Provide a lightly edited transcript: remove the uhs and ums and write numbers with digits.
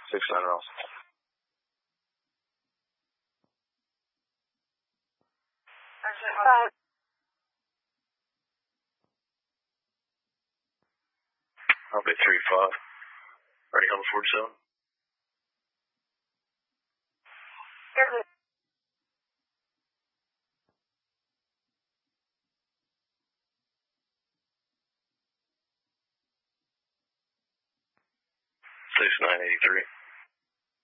6-9 Ross. I'll be 3-5. Ready, Humble 47. Good. 6983.